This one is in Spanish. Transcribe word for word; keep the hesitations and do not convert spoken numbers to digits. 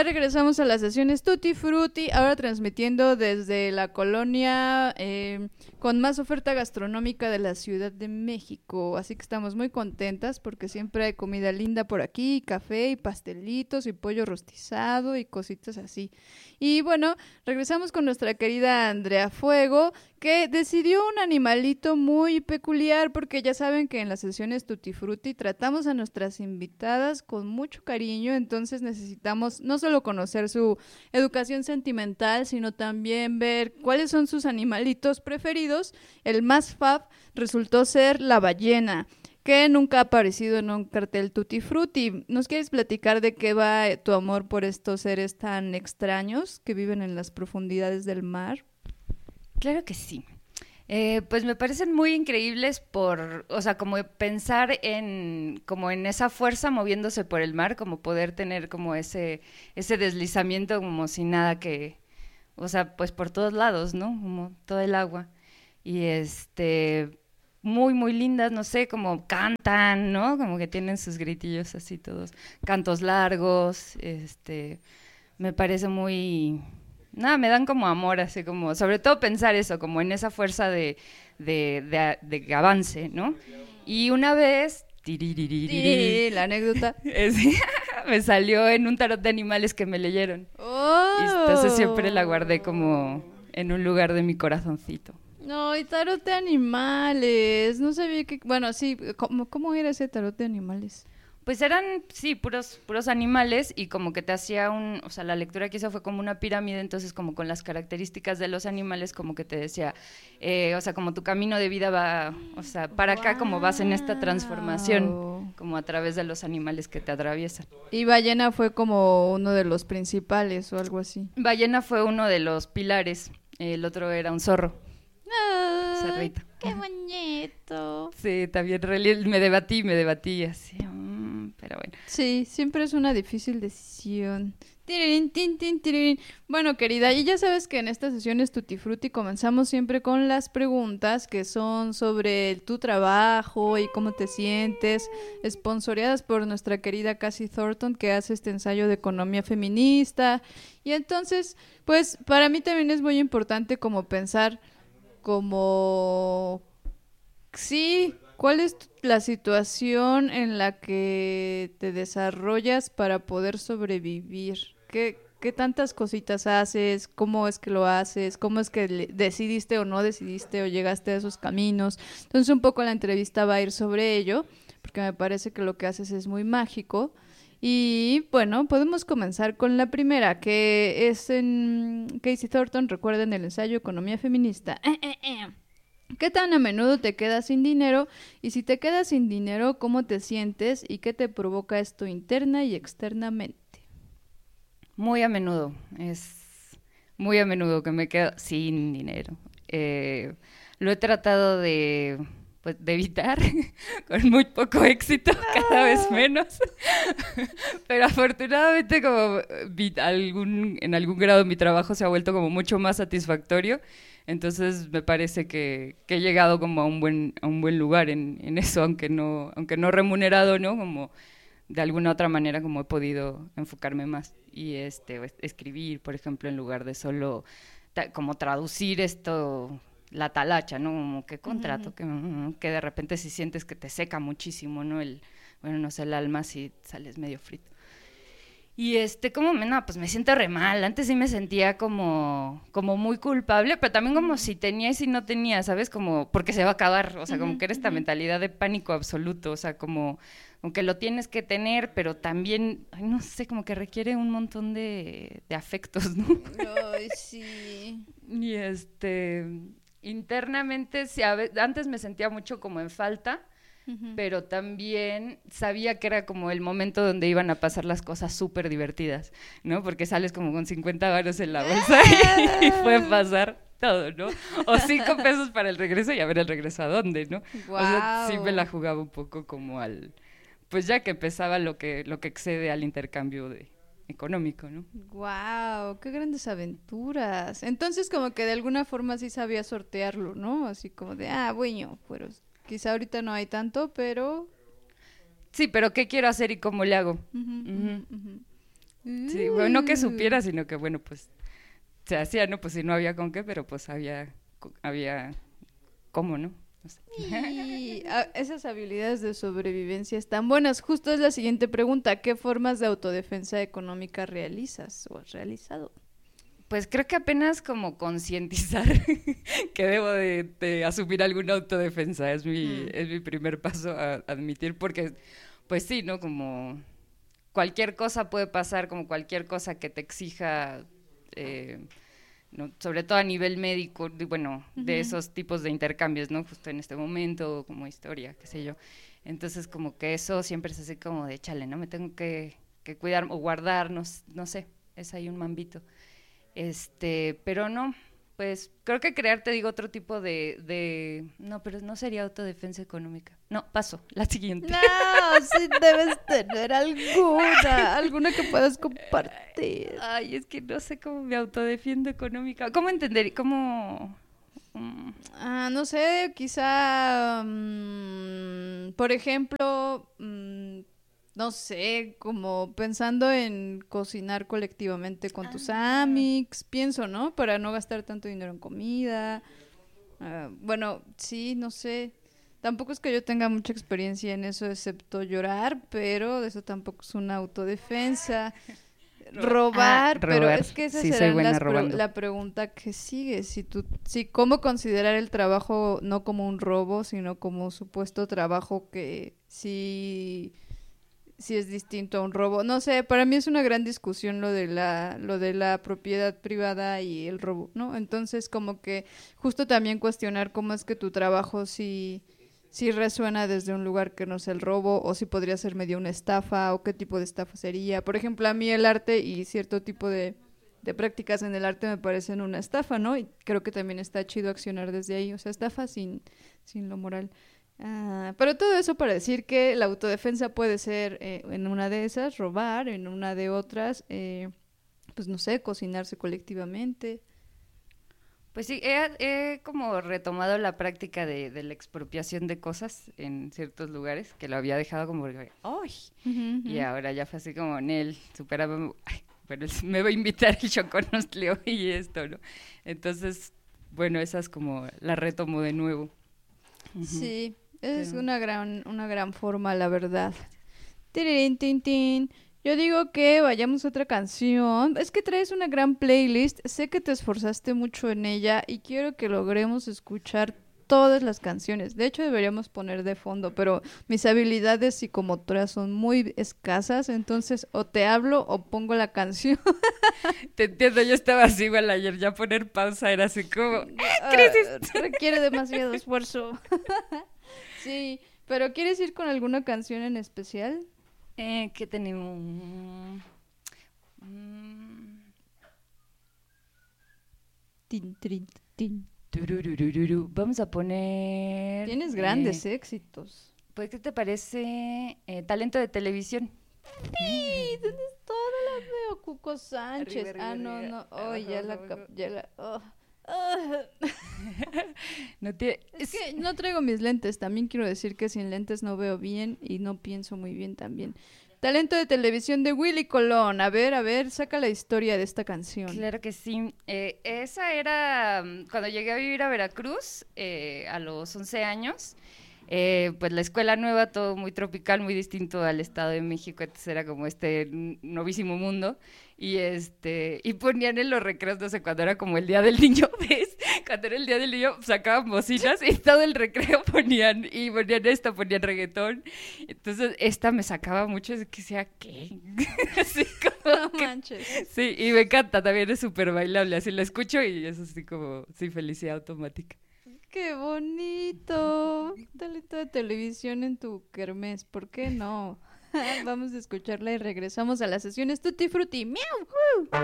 regresamos a las sesiones Tutti Frutti, ahora transmitiendo desde la colonia eh, con más oferta gastronómica de la Ciudad de México, así que estamos muy contentas porque siempre hay comida linda por aquí, café y pastelitos y pollo rostizado y cositas así. Y bueno, regresamos con nuestra querida Andrea Fuego, que decidió un animalito muy peculiar porque ya saben que en las sesiones Tutti Frutti tratamos a nuestras invitadas con mucho cariño, entonces necesitamos no solo conocer su educación sentimental, sino también ver cuáles son sus animalitos preferidos. El más fab resultó ser la ballena, que nunca ha aparecido en un cartel Tutti Frutti. ¿Nos quieres platicar de qué va tu amor por estos seres tan extraños que viven en las profundidades del mar? Claro que sí. Eh, pues me parecen muy increíbles por, o sea, como pensar en, como en esa fuerza moviéndose por el mar, como poder tener como ese, ese deslizamiento como sin nada que, o sea, pues por todos lados, ¿no? Como todo el agua. Y este, muy, muy lindas, no sé, como cantan, ¿no? Como que tienen sus gritillos así todos, cantos largos, este, me parece muy... Nada, me dan como amor, así como, sobre todo pensar eso, como en esa fuerza de, de, de, de avance, ¿no? Y una vez, Sí, la anécdota. me salió en un tarot de animales que me leyeron. Oh. Y entonces siempre la guardé como en un lugar de mi corazoncito. No, y tarot de animales. No sabía que, bueno, sí, ¿cómo, cómo era ese tarot de animales? Pues eran, sí, puros, puros animales y como que te hacía un, o sea, la lectura que hizo fue como una pirámide, entonces como con las características de los animales como que te decía, eh, o sea, como tu camino de vida va, o sea, para acá Wow. como vas en esta transformación, como a través de los animales que te atraviesan. Y ballena fue como uno de los principales o algo así. Ballena fue uno de los pilares, el otro era un zorro. ¡Ay, Cerrito. qué bonito! Sí, también me debatí, me debatí así, um, pero bueno. Sí, siempre es una difícil decisión. Tirirín, tin, tin, tirirín. Bueno, querida, y ya sabes que en estas sesiones Tutti Frutti comenzamos siempre con las preguntas que son sobre tu trabajo y cómo te sientes, esponsoreadas por nuestra querida Cassie Thornton, que hace este ensayo de economía feminista. Y entonces, pues, para mí también es muy importante como pensar como... Sí, ¿cuál es la situación en la que te desarrollas para poder sobrevivir? ¿Qué, qué tantas cositas haces? ¿Cómo es que lo haces? ¿Cómo es que le- decidiste o no decidiste o llegaste a esos caminos? Entonces un poco la entrevista va a ir sobre ello, porque me parece que lo que haces es muy mágico. Y bueno, podemos comenzar con la primera, que es en Casey Thornton, recuerden el ensayo Economía Feminista. Eh, eh, eh. ¿Qué tan a menudo te quedas sin dinero? Y si te quedas sin dinero, ¿cómo te sientes? ¿Y qué te provoca esto interna y externamente? Muy a menudo, es muy a menudo que me quedo sin dinero. Eh, lo he tratado de, pues, de evitar con muy poco éxito, cada vez menos. Pero afortunadamente como vi algún, en algún grado mi trabajo se ha vuelto como mucho más satisfactorio. Entonces me parece que, que he llegado como a un buen, a un buen lugar en, en eso, aunque no, aunque no remunerado, ¿no? Como de alguna otra manera como he podido enfocarme más y este escribir, por ejemplo, en lugar de solo ta, como traducir esto, la talacha, ¿no? Como que contrato, uh-huh. que, que de repente si sientes que te seca muchísimo, ¿no? El, bueno, no sé, el alma si sales medio frito. Y este, como, me, no, pues me siento re mal. Antes sí me sentía como, como muy culpable, pero también como si tenía y si no tenía, ¿sabes? Como, porque se va a acabar, o sea, como que era esta mentalidad de pánico absoluto, o sea, como, aunque lo tienes que tener, pero también, ay, no sé, como que requiere un montón de, de afectos, ¿no? Ay, sí. Y este, internamente, sí, a veces, antes me sentía mucho como en falta, uh-huh. pero también sabía que era como el momento donde iban a pasar las cosas súper divertidas, ¿no? Porque sales como con cincuenta varos en la bolsa y, y puede pasar todo, ¿no? O cinco pesos para el regreso y a ver el regreso a dónde, ¿no? Wow. O sea, sí me la jugaba un poco como al... Pues ya que empezaba lo que, lo que excede al intercambio de, económico, ¿no? Wow, qué grandes aventuras. Entonces como que de alguna forma sí sabía sortearlo, ¿no? Así como de, ah, bueno, pero quizá ahorita no hay tanto, pero... Sí, pero ¿qué quiero hacer y cómo le hago? Uh-huh, uh-huh, uh-huh. Sí, bueno, no que supiera, sino que, bueno, pues se hacía, ¿no? Pues si no había con qué, pero pues había, había cómo, ¿no? No sé. Y ah, esas habilidades de sobrevivencia están buenas. Justo es la siguiente pregunta. ¿Qué formas de autodefensa económica realizas o has realizado? Pues creo que apenas como concientizar que debo de, de asumir alguna autodefensa. Es mi, mm. es mi primer paso a admitir, porque pues sí, ¿no? Como cualquier cosa puede pasar, como cualquier cosa que te exija, eh, ¿no? Sobre todo a nivel médico, de, bueno, uh-huh. de esos tipos de intercambios, ¿no? Justo en este momento, como historia, qué sé yo. Entonces como que eso siempre es así como de, chale, ¿no? Me tengo que, que cuidar o guardar, no, no sé, es ahí un mambito. Este, pero no, pues creo que crear, te digo, otro tipo de, de... No, pero no sería autodefensa económica. No, paso, la siguiente. No, sí debes tener alguna, alguna que puedas compartir. Ay, es que no sé cómo me autodefiendo económica. ¿Cómo entender? ¿Cómo...? Mm. Ah, no sé, quizá, um, por ejemplo... Um, no sé, como pensando en cocinar colectivamente con ah. tus amics, pienso, ¿no? Para no gastar tanto dinero en comida. Uh, bueno, sí, no sé. Tampoco es que yo tenga mucha experiencia en eso, excepto llorar, pero eso tampoco es una autodefensa. Robar, ah, pero robar. Es que esa sí, será las pre- la pregunta que sigue. Si tú, si cómo considerar el trabajo no como un robo, sino como supuesto trabajo que sí... si es distinto a un robo. No sé, para mí es una gran discusión lo de la lo de la propiedad privada y el robo, ¿no? Entonces, como que justo también cuestionar cómo es que tu trabajo sí, sí resuena desde un lugar que no sea el robo, o si podría ser medio una estafa, o qué tipo de estafa sería. Por ejemplo, a mí el arte y cierto tipo de, de prácticas en el arte me parecen una estafa, ¿no? Y creo que también está chido accionar desde ahí, o sea, estafa sin, sin lo moral. Ah, pero todo eso para decir que la autodefensa puede ser eh, en una de esas, robar, en una de otras, eh, pues no sé, cocinarse colectivamente. Pues sí, he, he como retomado la práctica de, de la expropiación de cosas en ciertos lugares, que lo había dejado como, ¡ay! Uh-huh, uh-huh. Y ahora ya fue así como, Nel, supérame, bueno, me va a invitar y yo conozco y esto, ¿no? Entonces, bueno, esas como la retomo de nuevo. Uh-huh. Sí. Es Pero... una gran una gran forma, la verdad. Tirirín, tin, tin. Yo digo que vayamos a otra canción. Es que traes una gran playlist. Sé que te esforzaste mucho en ella y quiero que logremos escuchar todas las canciones. De hecho, deberíamos poner de fondo, pero mis habilidades psicomotoras son muy escasas, entonces o te hablo o pongo la canción. Te entiendo, yo estaba así igual ayer, ya poner pausa era así como... ¡Ah, crisis! Uh, requiere demasiado esfuerzo. Sí, pero ¿quieres ir con alguna canción en especial? Eh, ¿qué tenemos? Mm. Tin, tin, tin. Tururururu. Vamos a poner... Tienes grandes eh, éxitos. Pues, ¿qué te parece? Eh, talento de televisión. Sí, ¿dónde está? No la veo. Cuco Sánchez. Arriba, arriba, ah, no, no. Oh, abajo, ya, la cap- ya la... Oh. Oh. No te... Es que no traigo mis lentes. También quiero decir que sin lentes no veo bien y no pienso muy bien también. Talento de televisión de Willy Colón. A ver, a ver, saca la historia de esta canción. Claro que sí. Eh, esa era cuando llegué a vivir a Veracruz eh, a los once años. Eh, pues la escuela nueva, todo muy tropical, muy distinto al Estado de México, entonces era como este novísimo mundo, y este y ponían en los recreos, no sé, cuando era como el Día del Niño, ¿ves? Cuando era el Día del Niño sacaban bocinas y todo el recreo ponían, y ponían esto, ponían reggaetón, entonces esta me sacaba mucho, es que sea, ¿qué? Así como no que, manches. Sí, y me encanta, también es súper bailable, así la escucho y es así como, sí, felicidad automática. ¡Qué bonito! Talento de televisión en tu kermés, ¿por qué no? Vamos a escucharla y regresamos a las sesiones Tutti Frutti. ¡Miau!